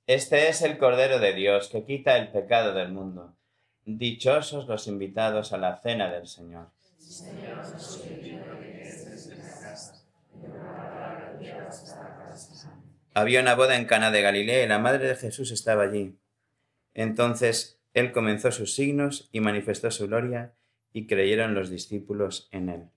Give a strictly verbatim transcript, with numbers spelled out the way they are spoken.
Este es el Cordero de Dios que quita el pecado del mundo. Dichosos los invitados a la cena del Señor. Señor, no soy digno de que entres en la casa, pero una palabra tuya bastará para sanarme. Había una boda en Caná de Galilea y la madre de Jesús estaba allí. Entonces él comenzó sus signos y manifestó su gloria, y creyeron los discípulos en él.